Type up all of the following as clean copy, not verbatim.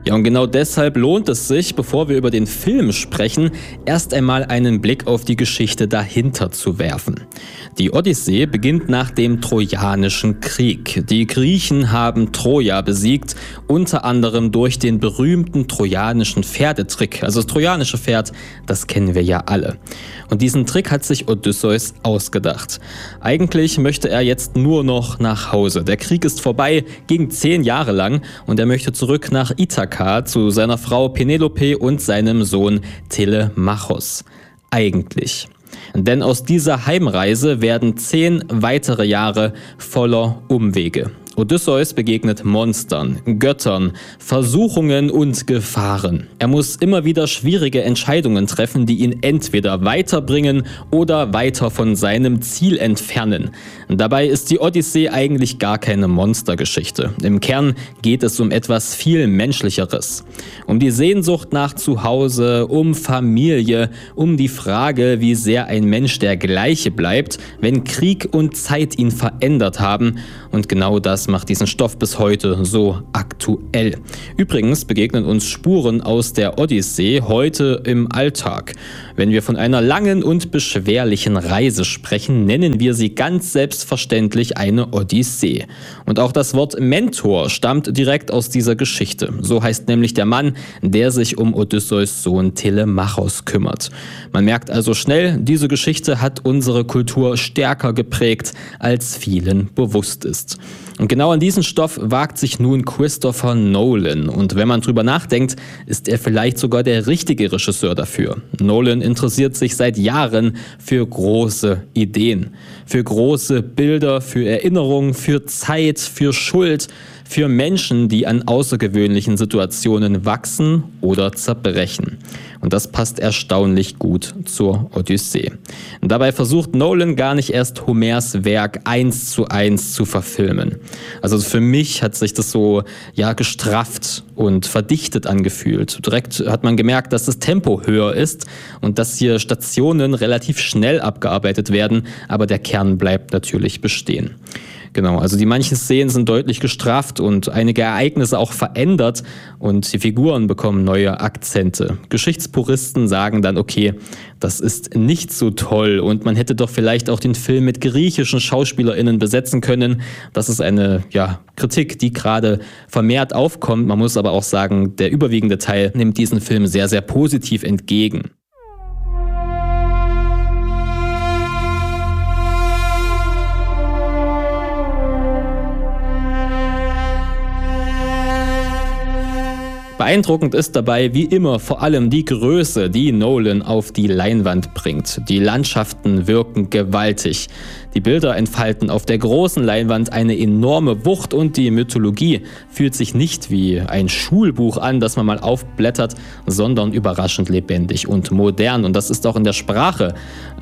Ja, und genau deshalb lohnt es sich, bevor wir über den Film sprechen, erst einmal einen Blick auf die Geschichte dahinter zu werfen. Die Odyssee beginnt nach dem Trojanischen Krieg. Die Griechen haben Troja besiegt, unter anderem durch den berühmten trojanischen Pferdetrick. Also das trojanische Pferd, das kennen wir ja alle. Und diesen Trick hat sich Odysseus ausgedacht. Eigentlich möchte er jetzt nur noch nach Hause. Der Krieg ist vorbei, ging 10 Jahre lang und er möchte zurück nach Ithaka zu seiner Frau Penelope und seinem Sohn Telemachos. Eigentlich. Denn aus dieser Heimreise werden 10 weitere Jahre voller Umwege. Odysseus begegnet Monstern, Göttern, Versuchungen und Gefahren. Er muss immer wieder schwierige Entscheidungen treffen, die ihn entweder weiterbringen oder weiter von seinem Ziel entfernen. Dabei ist die Odyssee eigentlich gar keine Monstergeschichte. Im Kern geht es um etwas viel Menschlicheres. Um die Sehnsucht nach Zuhause, um Familie, um die Frage, wie sehr ein Mensch der gleiche bleibt, wenn Krieg und Zeit ihn verändert haben. Und genau das macht diesen Stoff bis heute so aktuell. Übrigens begegnen uns Spuren aus der Odyssee heute im Alltag. Wenn wir von einer langen und beschwerlichen Reise sprechen, nennen wir sie ganz selbstverständlich eine Odyssee. Und auch das Wort Mentor stammt direkt aus dieser Geschichte. So heißt nämlich der Mann, der sich um Odysseus Sohn Telemachos kümmert. Man merkt also schnell, diese Geschichte hat unsere Kultur stärker geprägt, als vielen bewusst ist. Und genau an diesen Stoff wagt sich nun Christopher Nolan. Und wenn man drüber nachdenkt, ist er vielleicht sogar der richtige Regisseur dafür. Nolan interessiert sich seit Jahren für große Ideen, für große Bilder, für Erinnerungen, für Zeit, für Schuld, für Menschen, die an außergewöhnlichen Situationen wachsen oder zerbrechen. Und das passt erstaunlich gut zur Odyssee. Und dabei versucht Nolan gar nicht erst Homers Werk 1:1 zu verfilmen. Also für mich hat sich das so gestrafft und verdichtet angefühlt. Direkt hat man gemerkt, dass das Tempo höher ist und dass hier Stationen relativ schnell abgearbeitet werden, aber der Kern bleibt natürlich bestehen. Genau, also die manchen Szenen sind deutlich gestrafft und einige Ereignisse auch verändert und die Figuren bekommen neue Akzente. Geschichtspuristen sagen dann, okay, das ist nicht so toll und man hätte doch vielleicht auch den Film mit griechischen SchauspielerInnen besetzen können. Das ist eine Kritik, die gerade vermehrt aufkommt. Man muss aber auch sagen, der überwiegende Teil nimmt diesen Film sehr, sehr positiv entgegen. Beeindruckend ist dabei wie immer vor allem die Größe, die Nolan auf die Leinwand bringt. Die Landschaften wirken gewaltig. Die Bilder entfalten auf der großen Leinwand eine enorme Wucht und die Mythologie fühlt sich nicht wie ein Schulbuch an, das man mal aufblättert, sondern überraschend lebendig und modern. Und das ist auch in der Sprache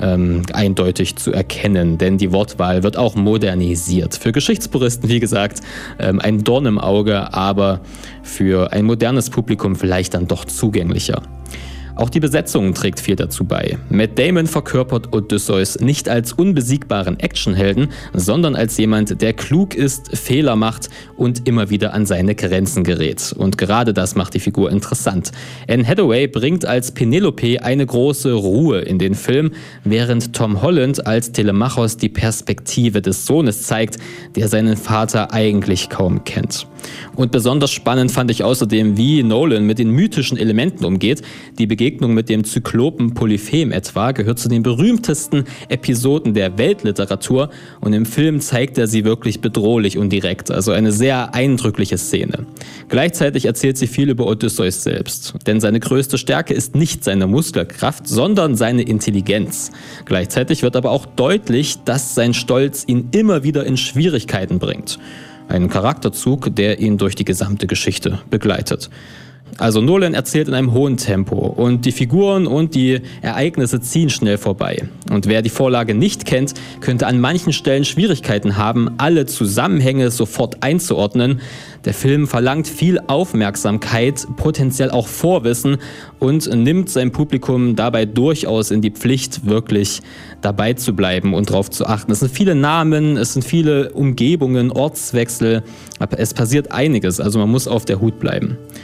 eindeutig zu erkennen, denn die Wortwahl wird auch modernisiert. Für Geschichtspuristen, wie gesagt, ein Dorn im Auge, aber für ein modernes Publikum vielleicht dann doch zugänglicher. Auch die Besetzung trägt viel dazu bei. Matt Damon verkörpert Odysseus nicht als unbesiegbaren Actionhelden, sondern als jemand, der klug ist, Fehler macht und immer wieder an seine Grenzen gerät. Und gerade das macht die Figur interessant. Anne Hathaway bringt als Penelope eine große Ruhe in den Film, während Tom Holland als Telemachos die Perspektive des Sohnes zeigt, der seinen Vater eigentlich kaum kennt. Und besonders spannend fand ich außerdem, wie Nolan mit den mythischen Elementen umgeht. Die Begegnung mit dem Zyklopen Polyphem etwa gehört zu den berühmtesten Episoden der Weltliteratur und im Film zeigt er sie wirklich bedrohlich und direkt, also eine sehr eindrückliche Szene. Gleichzeitig erzählt sie viel über Odysseus selbst, denn seine größte Stärke ist nicht seine Muskelkraft, sondern seine Intelligenz. Gleichzeitig wird aber auch deutlich, dass sein Stolz ihn immer wieder in Schwierigkeiten bringt. Ein Charakterzug, der ihn durch die gesamte Geschichte begleitet. Also Nolan erzählt in einem hohen Tempo und die Figuren und die Ereignisse ziehen schnell vorbei. Und wer die Vorlage nicht kennt, könnte an manchen Stellen Schwierigkeiten haben, alle Zusammenhänge sofort einzuordnen. Der Film verlangt viel Aufmerksamkeit, potenziell auch Vorwissen und nimmt sein Publikum dabei durchaus in die Pflicht, wirklich dabei zu bleiben und darauf zu achten. Es sind viele Namen, es sind viele Umgebungen, Ortswechsel, es passiert einiges, also man muss auf der Hut bleiben.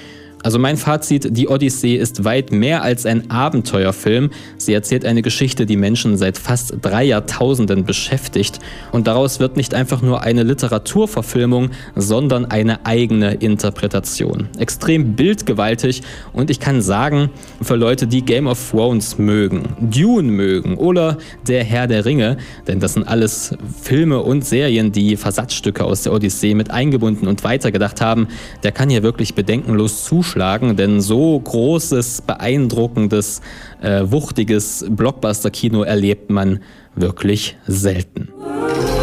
Also mein Fazit, die Odyssee ist weit mehr als ein Abenteuerfilm. Sie erzählt eine Geschichte, die Menschen seit fast 3 Jahrtausenden beschäftigt. Und daraus wird nicht einfach nur eine Literaturverfilmung, sondern eine eigene Interpretation. Extrem bildgewaltig und ich kann sagen, für Leute, die Game of Thrones mögen, Dune mögen oder Der Herr der Ringe, denn das sind alles Filme und Serien, die Versatzstücke aus der Odyssee mit eingebunden und weitergedacht haben, der kann hier wirklich bedenkenlos zuschlagen, denn so großes, beeindruckendes, wuchtiges Blockbuster-Kino erlebt man wirklich selten.